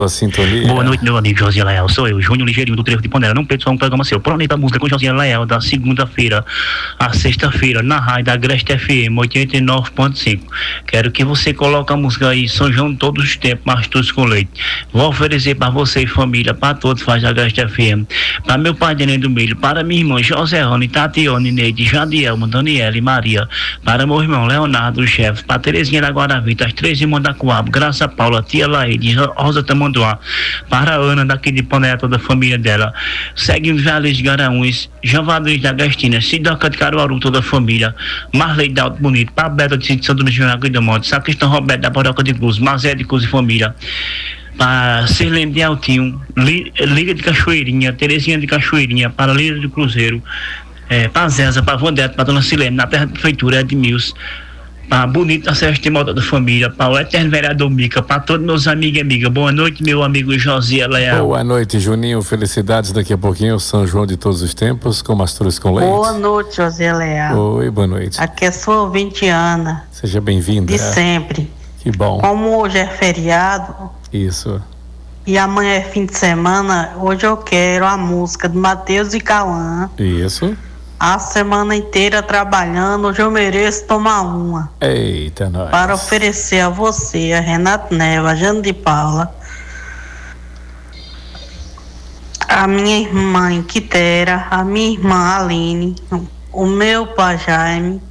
A sintonia. Boa noite, meu amigo José Lael. Sou eu, Júnior Ligeirinho do Trevo de Panela. Não perca só um programa seu. Por onde pra música com José Lael, da segunda-feira à sexta-feira, na rádio da Agreste FM 89.5. Quero que você coloque a música aí, São João de todos os tempos, mas todos com leite. Vou oferecer para você e família, para todos faz da Agreste FM. Para meu pai, Denê do Milho, para minha irmã José Rony, Tatiane, Neide, Jadielma, Daniela e Maria. Para meu irmão Leonardo, o chefe. Para Terezinha da Guaravita, as 3 irmãs da Coab, Graça Paula, Tia Laide, Rosa Tamanduá. Para a Ana daqui de Panela, toda a família dela. Segue os Vales de Garanhuns, Javadez da Agostina, Sidoca de Caruaru, toda a família. Marley da Alto Bonito, para Beta de Sítio Santo Domingos Aqui da Monte, Sacristão Roberto da Paroca de Cruz, Mazé de Cruz e família. Para Sirlene de Altinho, Liga de Cachoeirinha, Terezinha de Cachoeirinha, para Lira do Cruzeiro, para Zéza, para Vandeto, para Dona Silene, na terra da prefeitura, Edmilson. Para Bonita Sérgio Timóteo da família, para o eterno vereador Mica, para todos meus amigos e amigas. Boa noite, meu amigo José Leal. Boa noite, Juninho. Felicidades. Daqui a pouquinho, São João de todos os tempos, com Mastruz com Leite. Boa noite, José Leal. Oi, boa noite. Aqui é sua ouvinte Ana. Seja bem-vinda. De sempre. Que bom. Como hoje é feriado. Isso. E amanhã é fim de semana, hoje eu quero a música de Matheus e Cauã. Isso. A semana inteira trabalhando, hoje eu mereço tomar uma. Eita, nós. Para oferecer a você, a Renato Neva, a Jane de Paula, a minha irmã Quitera, a minha irmã Aline, o meu pai Jaime,